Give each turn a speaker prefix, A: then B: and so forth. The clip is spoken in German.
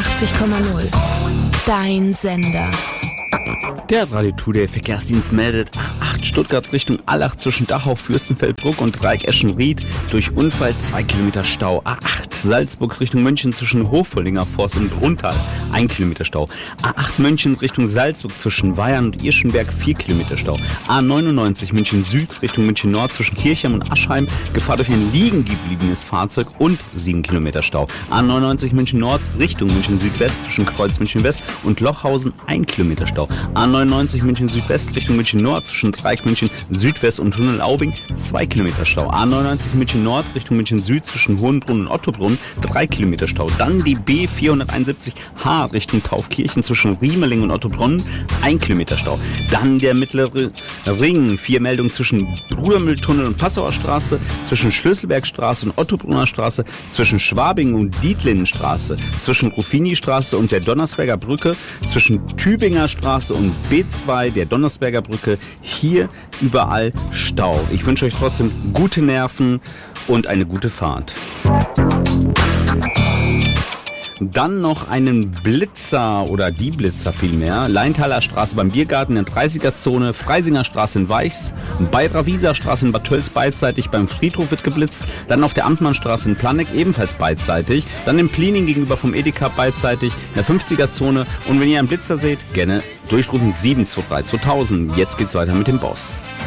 A: 88,0. Dein Sender.
B: Der Radio Today Verkehrsdienst meldet A8 Stuttgart Richtung Allach zwischen Dachau, Fürstenfeldbruck und Dreieck Eschenried durch Unfall 2 Kilometer Stau. A8 Salzburg Richtung München zwischen Hochvollinger Forst und Bruntal 1 Kilometer Stau. A8 München Richtung Salzburg zwischen Weihern und Irschenberg 4 Kilometer Stau. A99 München Süd Richtung München Nord zwischen Kirchheim und Aschheim Gefahr durch ein liegen gebliebenes Fahrzeug und 7 Kilometer Stau. A99 München Nord Richtung München Südwest zwischen Kreuz München West und Lochhausen 1 Kilometer Stau. A99 München Südwest Richtung München Nord zwischen Dreieck München Südwest und Tunnel Aubing 2 Kilometer Stau. A99 München Nord Richtung München Süd zwischen Hohenbrunn und Ottobrunn 3 Kilometer Stau. Dann die B471H Richtung Taufkirchen zwischen Riemeling und Ottobrunn 1 Kilometer Stau. Dann der mittlere Ring, 4 Meldungen zwischen Brudermühltunnel und Passauer Straße, zwischen Schlüsselbergstraße und Ottobrunner Straße, zwischen Schwabing und Dietlindenstraße, zwischen Ruffini-Straße und der Donnersberger Brücke, zwischen Tübinger Straße und B2 der Donnersberger Brücke. Hier überall Stau. Ich wünsche euch trotzdem gute Nerven und eine gute Fahrt. Dann noch einen Blitzer oder die Blitzer vielmehr. Leintaler Straße beim Biergarten in der 30er-Zone, Freisinger Straße in Weichs, Bayra-Wieser Straße in Bad Tölz beidseitig, beim Friedhof wird geblitzt, dann auf der Amtmannstraße in Planegg ebenfalls beidseitig, dann in Plining gegenüber vom Edeka beidseitig, in der 50er-Zone und wenn ihr einen Blitzer seht, gerne durchrufen 723 2000. Jetzt geht's weiter mit dem Boss.